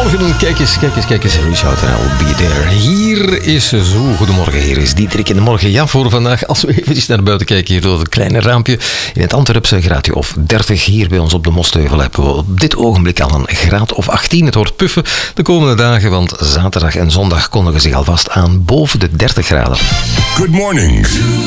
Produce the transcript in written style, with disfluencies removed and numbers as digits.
Goedemorgen, kijk eens, Reach Out and I'll Be There. Hier is zo, goedemorgen, hier is Diederik in de morgen. Ja, voor vandaag, als we eventjes naar buiten kijken hier door het kleine raampje. In het Antwerpse graadje of 30, hier bij ons op de Mosteuvel hebben we op dit ogenblik al een graad of 18. Het wordt puffen de komende dagen, want zaterdag en zondag kondigen zich alvast aan boven de 30 graden. Good morning.